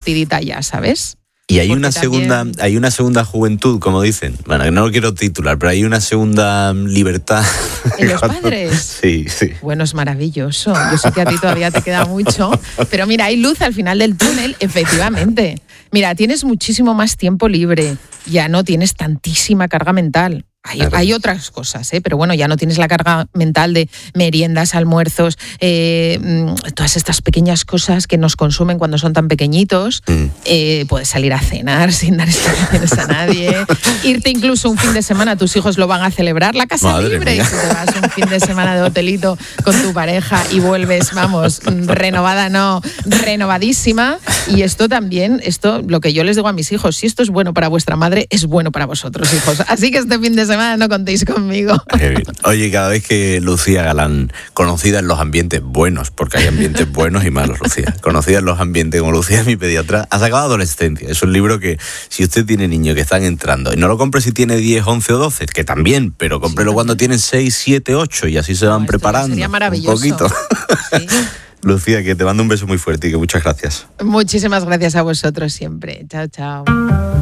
divertidita ya, ¿sabes? Y hay Porque hay una segunda juventud, como dicen. Bueno, no lo quiero titular, pero hay una segunda libertad. ¿En los padres? Sí. Bueno, es maravilloso. Yo sé que a ti todavía te queda mucho, pero mira, hay luz al final del túnel, efectivamente. Mira, tienes muchísimo más tiempo libre, ya no tienes tantísima carga mental. Hay otras cosas, pero bueno, ya no tienes la carga mental de meriendas, almuerzos, todas estas pequeñas cosas que nos consumen cuando son tan pequeñitos. Puedes salir a cenar sin dar explicaciones a nadie, irte incluso un fin de semana, tus hijos lo van a celebrar, la casa Madre libre, mía. y tú te vas un fin de semana de hotelito con tu pareja y vuelves, vamos, renovadísima. Y esto también, lo que yo les digo a mis hijos, si esto es bueno para vuestra madre, es bueno para vosotros, hijos. Así que este fin de semana no contéis conmigo. Oye, cada vez que Lucía Galán, conocida en los ambientes buenos, porque hay ambientes buenos y malos, Lucía, conocida en los ambientes como Lucía es mi pediatra, ha sacado Adolescencia. Es un libro que, si usted tiene niños que están entrando, y no lo compre si tiene 10, 11 o 12, que también, pero cómprelo cuando tienen 6, 7, 8 y así se van preparando sería maravilloso. un poquito. Sí. Lucía, que te mando un beso muy fuerte y que muchas gracias. Muchísimas gracias a vosotros siempre. Chao, chao.